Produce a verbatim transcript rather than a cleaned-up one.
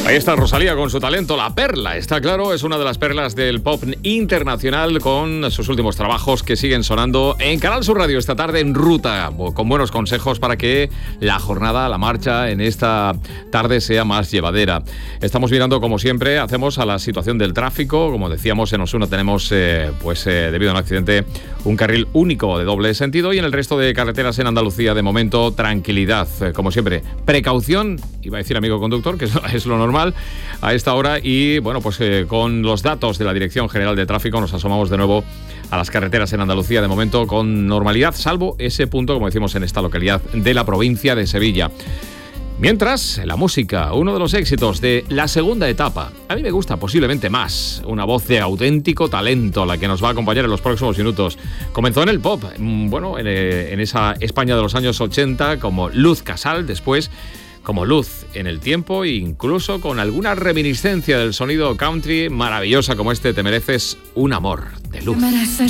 Ahí está Rosalía con su talento, La Perla. Está claro, es una de las perlas del pop internacional con sus últimos trabajos que siguen sonando en Canal Sur Radio esta tarde en ruta, con buenos consejos para que la jornada, la marcha en esta tarde sea más llevadera. Estamos mirando, como siempre, hacemos a la situación del tráfico. Como decíamos, en Osuna tenemos, eh, pues eh, debido a un accidente, un carril único de doble sentido y en el resto de carreteras en Andalucía, de momento, tranquilidad. Eh, como siempre, precaución, iba a decir amigo conductor, que es, es lo normal a esta hora, y bueno, pues eh, con los datos de la Dirección General de Tráfico nos asomamos de nuevo a las carreteras en Andalucía, de momento con normalidad, salvo ese punto, como decimos, en esta localidad de la provincia de Sevilla. Mientras, la música, uno de los éxitos de la segunda etapa. A mí me gusta posiblemente más, una voz de auténtico talento, la que nos va a acompañar en los próximos minutos. Comenzó en el pop, bueno, en, en esa España de los años ochenta, como Luz Casal, después como Luz en el tiempo, e incluso con alguna reminiscencia del sonido country maravillosa como este Te mereces un amor de Luz.